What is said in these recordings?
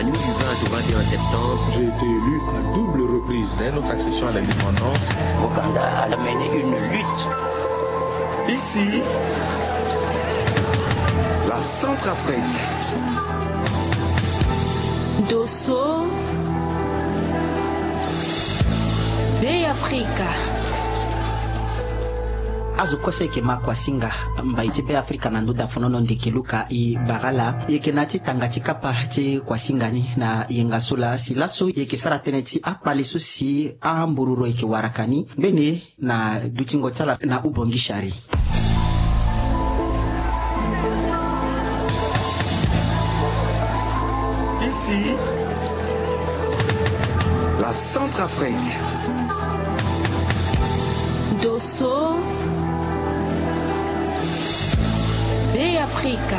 la nuit du 20 au 21 septembre, j'ai été élu à double reprise. Dès notre accession à l'indépendance, Ouganda a mené une lutte. Ici, la Centrafrique. Dosso, Bay Africa. azo kose ke makwa singa mbaiti be Afrika na nduda fonono ndikiluka I bagala yeke nati tangati kapa che kwa singani na yengasula silaso yeke sarateneti akpalisu si ambururo yeke warakani bene na dutingo tsala na ubongishari. Ici, la Centrafrique. Dosso, Bay Africa.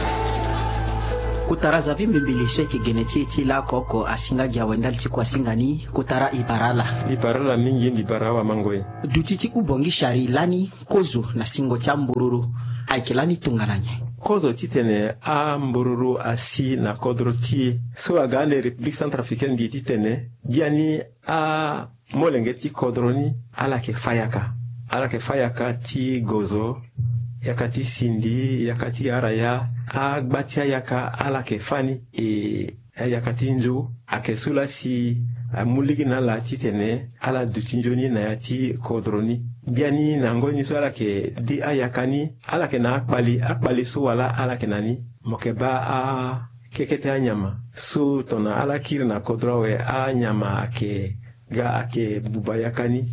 Kutara za vimbimbili sheke geneti ti la koko asinga gya wendal ti kwa singani kutara ibarala mingi ibarawa mangoe dutiti ubongi shari lani kozo na singo tia mbururu aikelani tungananye kozo titene a mbururu asi na kodro ti so agane République Centrafricaine di titene biani a molenge ti kodro ni ala ke fayaka ti gozo yakati sindi yakati araya agbatia yaka ala ke fani yakati nju akesula si muligi na la titene ala dutinjoni na yati kodroni biani na ngoni so ala ke di ayakani ala ke na akpali so wala ala ke nani mokeba a kekete anyama so tona ala kiri na kodrowe anyama ake bubayakani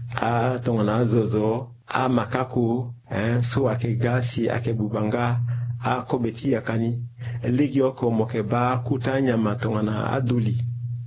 a tongana zozo a makaku so ake gasi ake bubanga a kobeti yakani ligi oko mokeba kutanya matongana aduli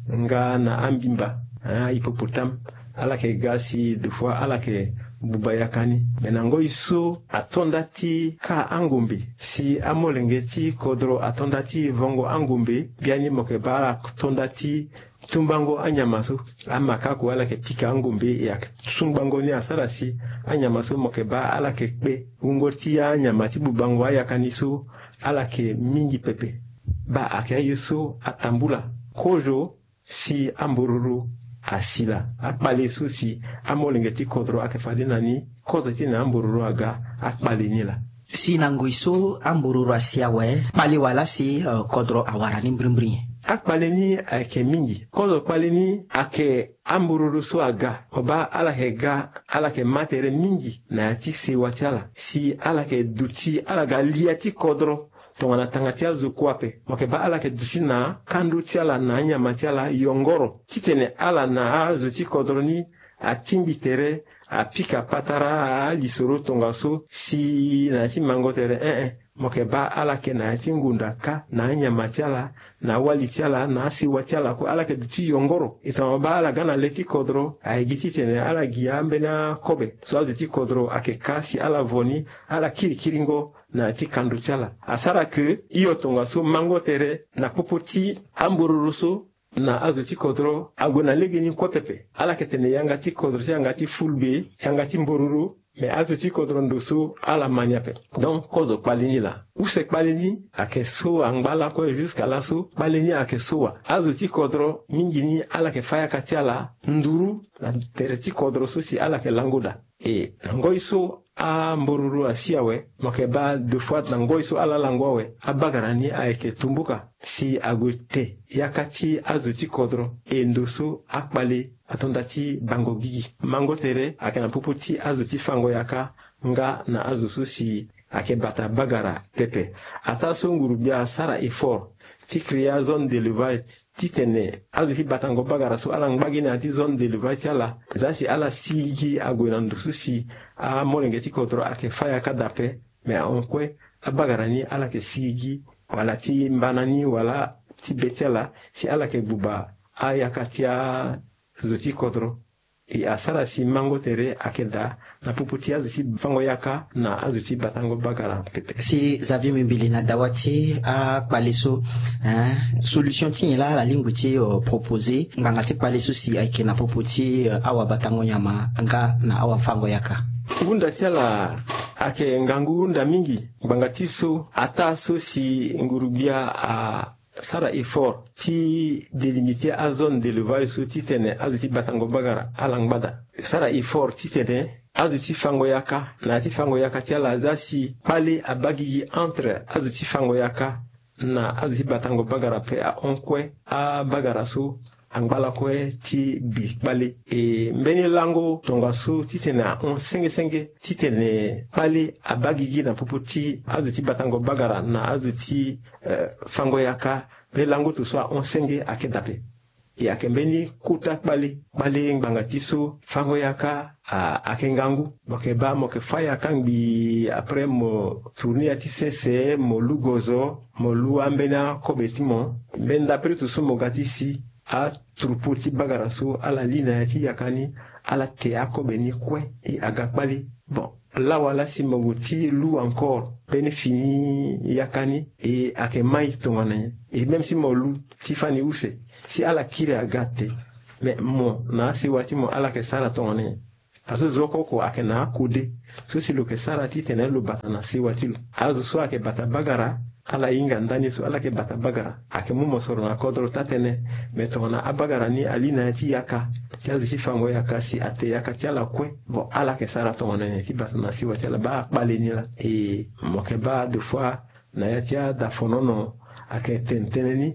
nga na ambimba hipopotam ala ke gasi de fois ala ke bubayakani menango iso atondati ka angumbi si amolengeti kodro atondati vongo angumbi biani mokeba atondati tumbango anyamaso amakaku ala ke pika angumbi ya tumbango ni asarasi anyamaso mokeba ala ke kpe ungoti anyamati bubango ayakaniso ala ke mingi pepe ba akayeso atambula kojo si ambururu asila akpalesu si amolengeti kodro akefade nani kozo ti na ambururu aga akpalenila si nanguiso ambururu asiawe pali wala si kodro awara ni mbrimbre akpaleni ake mingi kozo kpaleni ake ambururu so aga oba ala ke ga ala ke matere mingi na yati se watiala si ala ke duti ala ga liati kodro tongana tangatia zukwape mokeba ala ke duti na kandu tiala na nyama tiala yongoro titene ala na azuti kodroni atimbitere apika patara a lisoro tongaso si na ti mangotere mokeba ala ke na ti ngunda ka na nyama tiala na wali tiala na si watiala ko ala ke duti yongoro itama ba ala gana leti kodro a giti tene ala giambe na kobe so azuti kodro ake kasi ala voni ala kirikiringo na ti kandu tiala asara ke iyo tongaso mangotere na popoti ambururuso na azuti kodro agona legeni kopepe ala ketene yangati kodro yangati fulbe yangati mboruru me azuti kodro ndoso ala maniape donc kozo palini la use palini akeso angbala ko jusqu'à la so palini akeso azuti kodro mingini ala ke faya katiala nduru na tereti kodro so si ala ke langoda ngoiso a mboruru asiawe mokeba deux fois na ngoiso ala langwawe abagarani aeke tumbuka si agote yakati azuti kodro ndoso akpale atondati bango gigi mangotere akena popoti azuti fango yaka nga na azusu si ake bata bagara pepe ata songuru bia sara effort ti créa zone d'élevage titene azuti batango bagara so ala ngbagini ati zone d'élevage ala zasi ala sigi agona ndusu si a molengeti kodro ake faya kadape me onkwe abagarani ala ke sigi wala ti mbanani wala ti betela si ala ke buba ayakatia zuti kodro asara si mango tere akeda na puputi azuti fango yaka na azuti batango bagara pepe si zavi mimbili na dawati a paleso solution ti la lingua ti proposé nganga ti paleso si ake na puputi awa batango nyama nga na awa fango yaka unda tiala ake ngangu unda mingi bangatiso ata so si ngurubia a sara effort ti délimiter a zone d'élevage so ti tene azu ti batango bagara alangbada sara effort ti tene azu ti fango yaka na ti fango yaka ti ala za si pale abagigi entre azu ti fango yaka na azu ti batango bagara pe a onkwe a bagara so angbala kwe ti bi pale e mbeni lango tonga so ti tene a on senge ti tene pale abagigi na popo ti azu ti batango bagara na azu ti fango yaka pe lango to so a on senge ake dape e ake mbeni kuta pale ngbanga ti so fango yaka ake ngangu moke ba moke faya kangbi après mo tourner ati sese mo lugozo mo lu ambena kobeti mo ben d'après to so mo gati si a troupeau ti bagara so ala lina ti yakani ala te akobeni kwe e agakpali bon là wala si mongo ti lu encore ben fini yakani e ake mai tongana et même si mo lu si fani use si ala kire agate mais mo na si wati mo ala ke sara tongana parce que zoko ko ake na kude so si lo ke sara ti tene lo batana si wati lo azo so ake bata bagara ala inga ndani so ala ke bata bagara ake mumo soro na kodro tatene metona abagara ni alina ti yaka tiazi ti fango yaka si ate yaka ti ala kwe bo ala ke sara tongana ni ti batana si wati ala ba akpale ni la e moke ba deux fois na ya tia da fonono ake tenteneni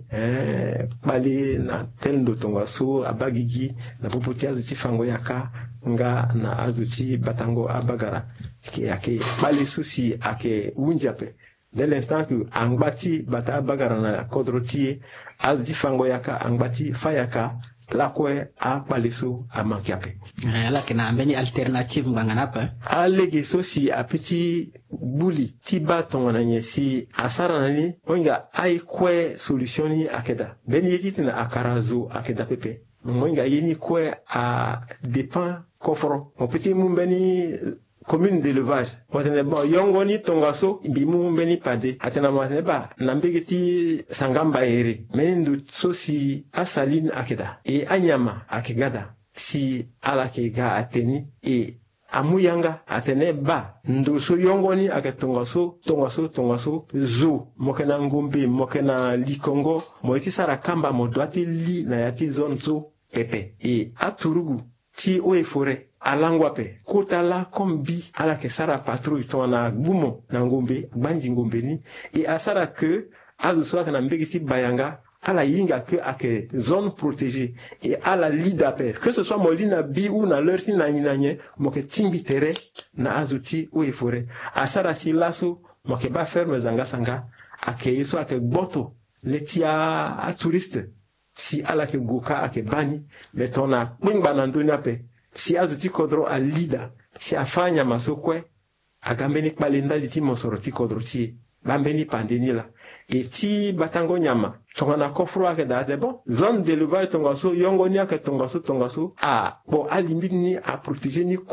pale na tendo tonga so abagigi na popo tiazi ti fango yaka nga na azu ti batango abagara ke ake pale susi ake wunjape dès l'instant que angbati bata bagara na kodroti azi fango yaka angbati fayaka lakwe a paliso a mankiape ala kena ambeni alternative ngana pa alege so si apiti buli ti batonga na nyesi asara nani onga ai kwe solutioni akeda beni yiti na akarazo akeda pepe monga yini kwe a dépend koforo on petit mumbeni commune d'élevage watene bon yongoni tongaso bimu mbeni pade atena watene ba nambegeti sangamba ere menindu sosi asaline akeda e anyama akegada si ala kega ateni e amuyanga atene ba ndoso yongoni aketongaso tongaso zo mokena ngombe mokena likongo moiti sara kamba modwati li na yati zone so pepe e aturugu ti oe fore alangwape kotala kombi ala ke sara patrouille tona gumo na ngombe banji ngombe ni e asara que azu soa kana mbegiti bayanga ala yinga que ake zone protégée et ala lidape que ce soit molina bi ou na leur ti na nyinanye moke timbi tere na azuti ou e forêt asara si laso moke ba ferme zanga sanga ake yeso ake gboto letia a touriste si ala ke goka ake bani metona kwingba na ndoni ape si azuti kodro a lida si afanya masokwe agambeni kbalenda liti mosoro ti kodro ti bambeni pandeni la et ti batango nyama tongana kofro ake date bon zone d'élevage tongaso yongoni ake tongaso bon alimbini a protéger ni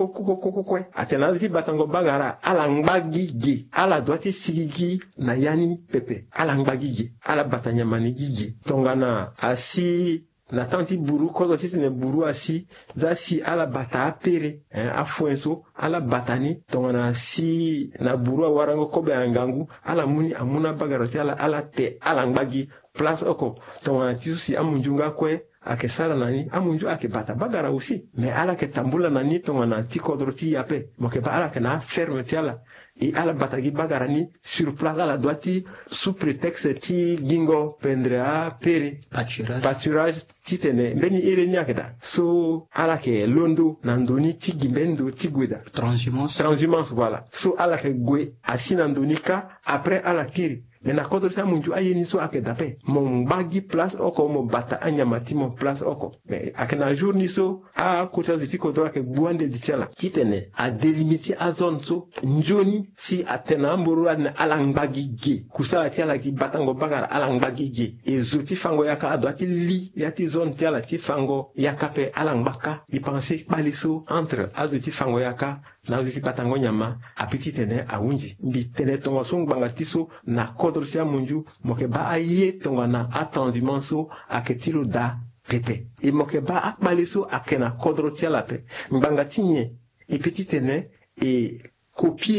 koko atenazi batango bagara ala ngbagi ge ala doiti sigigi na yani pepe ala ngbagi ge ala batanya manigi tongana asi na tanti buru kozo sisi ne buru asi za si ala bata apere afuenso ala batani tongana si na buru warango kobe angangu ala muni amuna bagaroti ala te ala ngbagi place oko tongana tisusi amunjunga kwe ake sara nani amunju ake bata bagara aussi mais ala ke tambula nani tongana ti kodroti yape moke ba ala ke na ferme ti ala et ala batagi bagarani sur place ala doiti sous prétexte ti gingo pendrea pere pâturage ti tene beni ireni akeda so ala ke londo nandoni ti gimbendo ti gweda transhumance voilà so ala ke gwe asina ndonika après ala kiri mena kodro sa munju ayeni so ake dape mon bagi place oko mo bata anyamati mon place oko mais akena jour ni so a kota ti kodro ake buande di tiala titene a délimiter a zone so njoni si atena mburu na alangbagi ge kusala tiala ki batango bagara alangbagi ge e zoti fango yaka adwati li yati zone tiala ti fango yakape alangbaka i penser baliso entre azoti fango yaka na uziti batango nyama apiti tene a wunji mbi tene tonga so ngbanga tiso na kodro sia munju moke ba aye tonga na atransimanso aketilo da pepe e moke ba akbaliso akena kodro tia la pe ngbanga tinye e petit tene e copier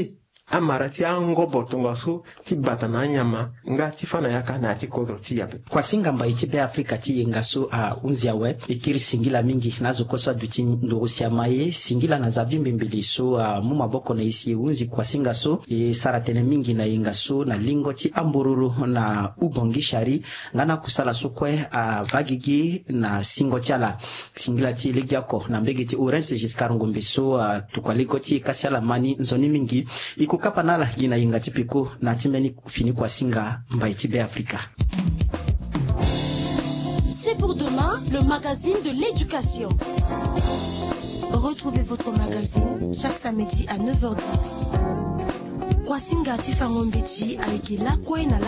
amara ti angobo tonga so ti batana nyama nga ti fana yaka na ti kodro ti yape kwa singa mba iti be Afrika ti yenga so a unziawe ikiri singila mingi nazo kosa duti ndorusi amaye singila na zavimbe mbili so muma boko na isi unzi kwa singa so saratene mingi na yenga so na lingo ti ambururu na ubongi shari ngana kusala so kwe bagigi na singo tiala singila ti ligiako na mbegi ti Urense Giscard Ngombe so tukwaliko ti kasiala mani nzoni mingi ikukapa nala gina yenga ti piku na timeni fini kwa singa mba iti be Afrika. C'est pour demain, le magazine de l'éducation. Retrouvez votre magazine chaque samedi à 9h10. Kwasinga Tifangombeti avec la Kouena